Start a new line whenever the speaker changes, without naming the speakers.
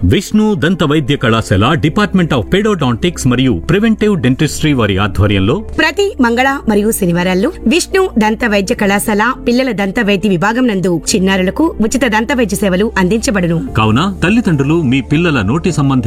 విష్ణు దంత వైద్య కళాశాల డిపార్ట్మెంట్ ఆఫ్ పెడోడాంటిక్స్ మరియు ప్రివెంటివ్ డెంటిస్ట్రీ వారి ఆధ్వర్యంలో
ప్రతి మంగళ మరియు శనివారాల్లో విష్ణు దంత వైద్య కళాశాల పిల్లల దంత వైద్య విభాగం నందు చిన్నారులకు ఉచిత దంత వైద్య సేవలు అందించబడును.
కావున తల్లిదండ్రులు మీ పిల్లల నోటి సంబంధిత